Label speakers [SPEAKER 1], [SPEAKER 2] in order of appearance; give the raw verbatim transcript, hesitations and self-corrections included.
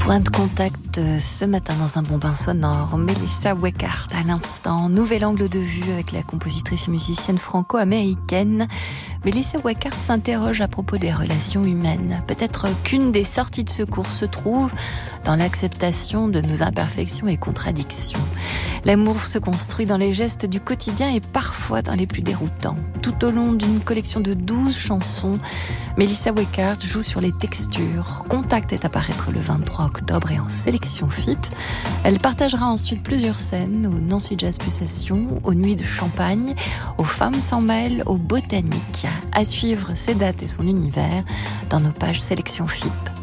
[SPEAKER 1] Point de contact ce matin dans un bon bain sonore. Melissa Weckart à l'instant. Nouvel angle de vue avec la compositrice et musicienne franco-américaine. Melissa Weckart s'interroge à propos des relations humaines. Peut-être qu'une des sorties de secours se trouve dans l'acceptation de nos imperfections et contradictions. L'amour se construit dans les gestes du quotidien et parfois dans les plus déroutants. Tout au long d'une collection de douze chansons, Melissa Weckart joue sur les textures. Contact est à paraître le vingt-trois octobre et en sélection F I P. Elle partagera ensuite plusieurs scènes au Nancy Jazz Pulsation, aux Nuits de Champagne, aux Femmes sans mêle, aux Botaniques. À suivre ses dates et son univers dans nos pages sélection F I P.